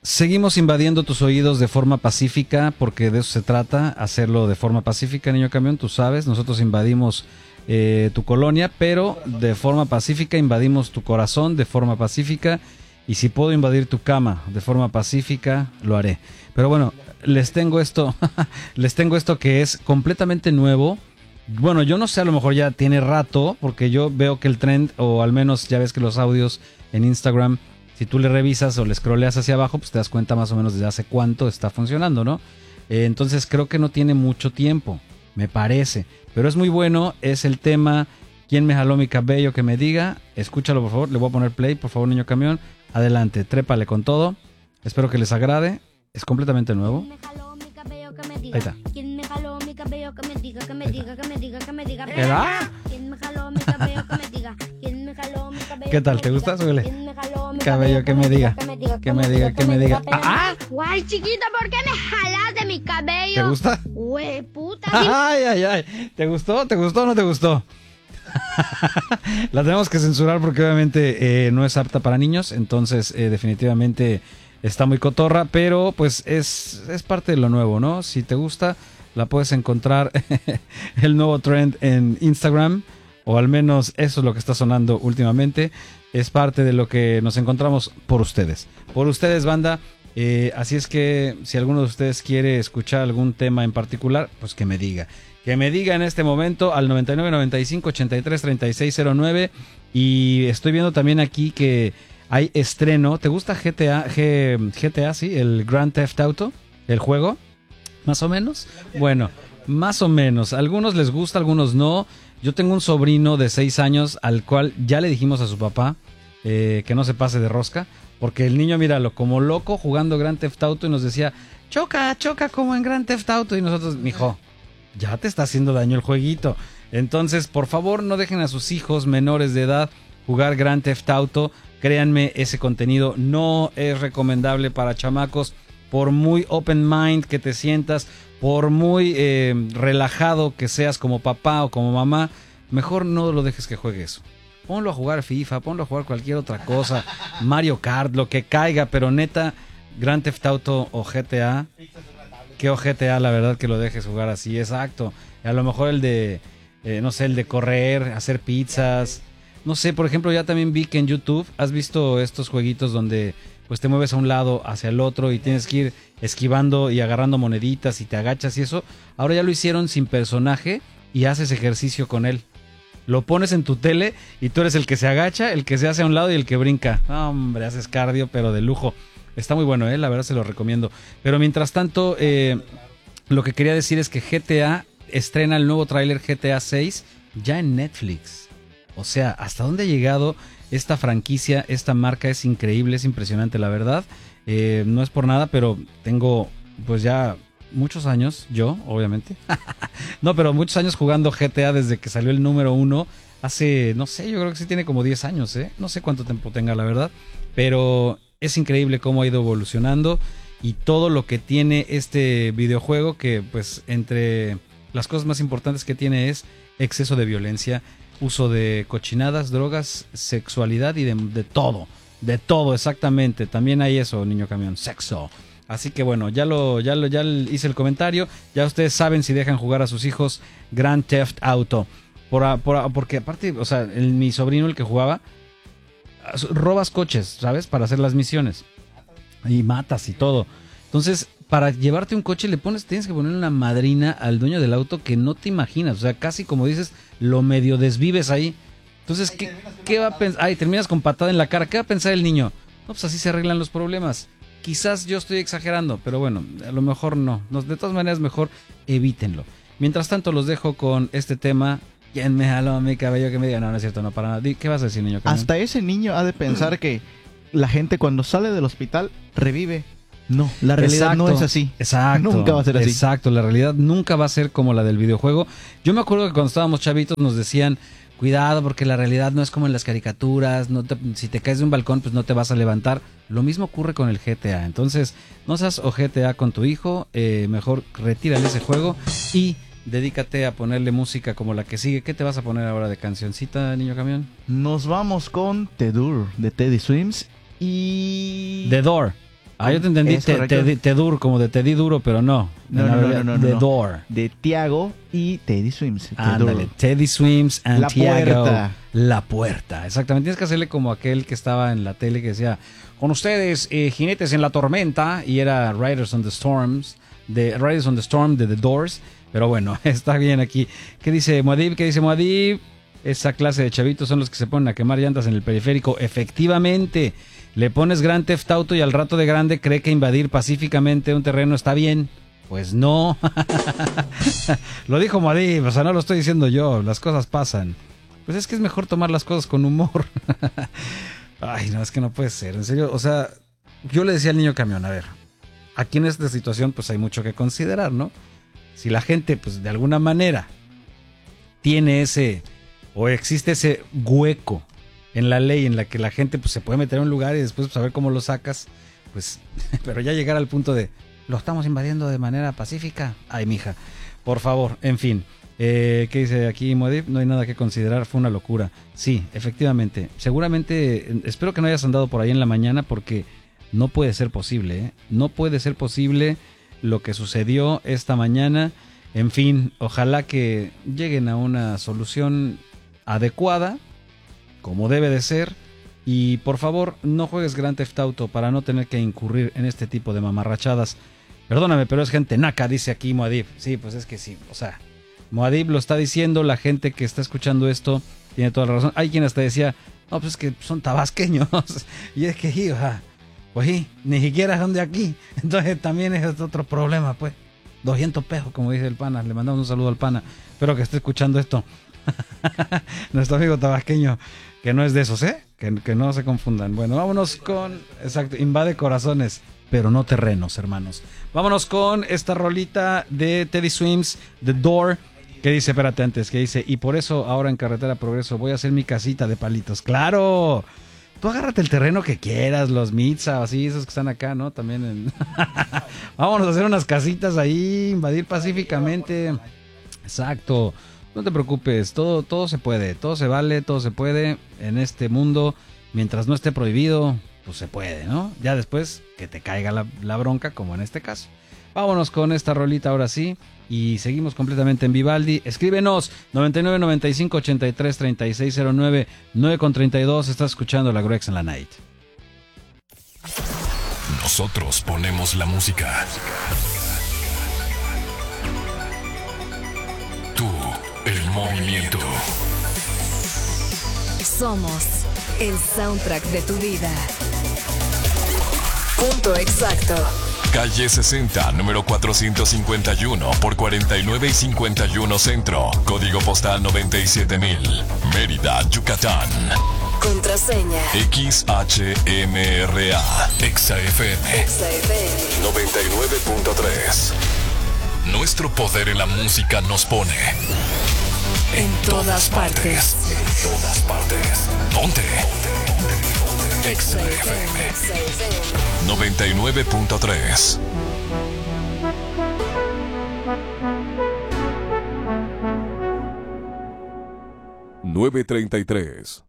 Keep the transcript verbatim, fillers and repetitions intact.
Seguimos invadiendo tus oídos de forma pacífica, porque de eso se trata, hacerlo de forma pacífica, niño camión, tú sabes, nosotros invadimos eh, tu colonia, pero de forma pacífica, invadimos tu corazón de forma pacífica, y si puedo invadir tu cama de forma pacífica, lo haré. Pero bueno, les tengo esto, les tengo esto que es completamente nuevo. Bueno, yo no sé, a lo mejor ya tiene rato, porque yo veo que el trend, o al menos ya ves que los audios en Instagram, si tú le revisas o le scrolleas hacia abajo, pues te das cuenta más o menos desde hace cuánto está funcionando, ¿no? Eh, entonces creo que no tiene mucho tiempo, me parece. Pero es muy bueno, es el tema ¿Quién me jaló mi cabello? Que me diga. Escúchalo, por favor, le voy a poner play, por favor, niño camión. Adelante, trépale con todo. Espero que les agrade, es completamente nuevo. Ahí está. ¿Quién me jaló mi cabello? Que me diga, que me diga, que me diga, que me diga. ¿Verdad? ¿Quién me jaló mi cabello? Que me diga. ¿Quién me jaló mi cabello? ¿Qué tal? ¿Te gusta? Súbele. ¿Quién me jaló mi Cabello, que me diga. Que me diga, que me diga. ¡Ah! Guay, chiquita, ¿por qué me jalaste mi cabello? ¿Te gusta? Güey, puta. Ay, ay, ay. ¿Te gustó? ¿Te gustó o no te gustó? La tenemos que censurar porque obviamente eh, no es apta para niños, entonces eh, definitivamente está muy cotorra, pero pues es, es parte de lo nuevo, ¿no? Si te gusta, la puedes encontrar el nuevo trend en Instagram, o al menos eso es lo que está sonando últimamente. Es parte de lo que nos encontramos por ustedes. Por ustedes, banda. Eh, así es que si alguno de ustedes quiere escuchar algún tema en particular, pues que me diga. Que me diga en este momento al noventa y nueve, noventa y cinco, ochenta y tres, treinta y seis cero nueve. Y estoy viendo también aquí que hay estreno. ¿Te gusta G T A? G, GTA, sí, el Grand Theft Auto, el juego, más o menos. Bueno, más o menos. A algunos les gusta, a algunos no. Yo tengo un sobrino de seis años al cual ya le dijimos a su papá eh, que no se pase de rosca, porque el niño, míralo, como loco jugando Grand Theft Auto y nos decía, choca, choca como en Grand Theft Auto. Y nosotros, mijo, ya te está haciendo daño el jueguito. Entonces, por favor, no dejen a sus hijos menores de edad jugar Grand Theft Auto. Créanme, ese contenido no es recomendable para chamacos. Por muy open mind que te sientas, por muy eh, relajado que seas como papá o como mamá, mejor no lo dejes que juegue eso. Ponlo a jugar FIFA, ponlo a jugar cualquier otra cosa, Mario Kart, lo que caiga, pero neta, Grand Theft Auto o G T A, que o G T A, la verdad que lo dejes jugar así, exacto. A lo mejor el de, eh, no sé, el de correr, hacer pizzas, no sé, por ejemplo, ya también vi que en YouTube, ¿has visto estos jueguitos donde pues te mueves a un lado hacia el otro y tienes que ir esquivando y agarrando moneditas y te agachas y eso? Ahora ya lo hicieron sin personaje y haces ejercicio con él. Lo pones en tu tele y tú eres el que se agacha, el que se hace a un lado y el que brinca. Oh, hombre, haces cardio, pero de lujo. Está muy bueno, ¿eh? La verdad se lo recomiendo. Pero mientras tanto, eh, lo que quería decir es que G T A estrena el nuevo tráiler G T A seis ya en Netflix. O sea, ¿hasta dónde ha llegado esta franquicia? Esta marca es increíble, es impresionante, la verdad. Eh, no es por nada, pero tengo pues ya muchos años, yo, obviamente. No, pero muchos años jugando G T A desde que salió el número uno. Hace, no sé, yo creo que sí tiene como diez años, ¿eh? No sé cuánto tiempo tenga, la verdad. Pero es increíble cómo ha ido evolucionando y todo lo que tiene este videojuego, que pues entre las cosas más importantes que tiene es exceso de violencia, uso de cochinadas, drogas, sexualidad y de, de todo, de todo exactamente. También hay eso, niño camión, sexo. Así que bueno, ya lo, ya lo, ya hice el comentario. Ya ustedes saben si dejan jugar a sus hijos Grand Theft Auto. Por, por, porque aparte, o sea, el, mi sobrino, el que jugaba, robas coches, ¿sabes? Para hacer las misiones. Y matas y todo. Entonces, para llevarte un coche le pones, tienes que poner una madrina al dueño del auto que no te imaginas. O sea, casi como dices, lo medio desvives ahí. Entonces, ¿qué, ¿qué va a pensar? Ay, terminas con patada en la cara. ¿Qué va a pensar el niño? No, pues así se arreglan los problemas. Quizás yo estoy exagerando, pero bueno, a lo mejor no. De todas maneras, mejor evítenlo. Mientras tanto, los dejo con este tema. ¿Quién me jaló mi cabello? Que me diga, no, no es cierto, no para nada. ¿Qué vas a decir, niño? Hasta ese niño ha de pensar que la gente cuando sale del hospital revive. No, la realidad exacto, no es así. Exacto. Nunca va a ser así. Exacto, la realidad nunca va a ser como la del videojuego. Yo me acuerdo que cuando estábamos chavitos nos decían, cuidado porque la realidad no es como en las caricaturas, no te, si te caes de un balcón pues no te vas a levantar. Lo mismo ocurre con el G T A. Entonces, no seas o G T A con tu hijo, eh, mejor retírale ese juego y dedícate a ponerle música como la que sigue. ¿Qué te vas a poner ahora de cancioncita, niño camión? Nos vamos con The Door de Teddy Swims y... The Door. Ah, yo te entendí, ¿Es te, correcto? te, te dur, como de te di duro, pero no. No, En la no, no, verdad, no, no, The no. Door. De Tiago y Teddy Swims. The Ándale, Door. Teddy Swims and La Tiago. puerta. La puerta. Exactamente. Tienes que hacerle como aquel que estaba en la tele que decía, con ustedes, eh, jinetes en la tormenta, y era Riders on the Storms, de Riders on the Storm de The Doors. Pero bueno, está bien aquí. ¿Qué dice Moadib? ¿Qué dice Moadib? Esa clase de chavitos son los que se ponen a quemar llantas en el periférico. Efectivamente, le pones Grand Theft Auto y al rato de grande cree que invadir pacíficamente un terreno está bien. Pues no. Lo dijo Moadib, o sea, no lo estoy diciendo yo. Las cosas pasan. Pues es que es mejor tomar las cosas con humor. Ay, no, es que no puede ser. En serio, o sea, yo le decía al niño camión, a ver, aquí en esta situación pues hay mucho que considerar, ¿no? Si la gente pues de alguna manera tiene ese... o existe ese hueco en la ley en la que la gente pues se puede meter a un lugar y después pues, a ver cómo lo sacas, pues, pero ya llegar al punto de, lo estamos invadiendo de manera pacífica. Ay, mija, por favor, en fin. Eh, ¿Qué dice aquí Modip? No hay nada que considerar, fue una locura. Sí, efectivamente, seguramente, espero que no hayas andado por ahí en la mañana porque no puede ser posible, ¿eh? No puede ser posible lo que sucedió esta mañana. En fin, ojalá que lleguen a una solución adecuada, como debe de ser, y por favor no juegues Grand Theft Auto para no tener que incurrir en este tipo de mamarrachadas. Perdóname, pero es gente naca, dice aquí Moadib. Sí, pues es que sí, o sea, Moadib lo está diciendo, la gente que está escuchando esto tiene toda la razón. Hay quien hasta decía, no, pues es que son tabasqueños, y es que, hija, pues sí, ni siquiera son de aquí, entonces también es otro problema, pues. doscientos pesos, como dice el pana. Le mandamos un saludo al pana. Espero que esté escuchando esto. Nuestro amigo tabasqueño, que no es de esos, ¿eh? Que, que no se confundan. Bueno, vámonos con... Exacto, invade corazones, pero no terrenos, hermanos. Vámonos con esta rolita de Teddy Swims, The Door, que dice, espérate antes, que dice, y por eso ahora en Carretera Progreso voy a hacer mi casita de palitos. ¡Claro! Tú agárrate el terreno que quieras, los Mitza, así, esos que están acá, ¿no? También en... Vámonos a hacer unas casitas ahí, invadir pacíficamente. Exacto. No te preocupes, todo, todo se puede, todo se vale, todo se puede en este mundo. Mientras no esté prohibido, pues se puede, ¿no? Ya después que te caiga la, la bronca, como en este caso. Vámonos con esta rolita ahora sí. Y seguimos completamente en Vivaldi. Escríbenos noventa y nueve, noventa y cinco, ochenta y tres, treinta y seis cero nueve, nueve con treinta y dos. Estás escuchando la Grex en la Night. Nosotros ponemos la música. Tú, el movimiento. Somos el soundtrack de tu vida. Punto exacto. Calle sesenta, número cuatrocientos cincuenta y uno por cuarenta y nueve y cincuenta y uno Centro. Código postal noventa y siete mil. Mérida, Yucatán. Contraseña X H M R A. Exa F M. Exa F M noventa y nueve punto tres. Nuestro poder en la música nos pone en todas partes. En todas partes. Ponte. Exa F M Exa F M noventa y nueve punto tres. nueve treinta y tres.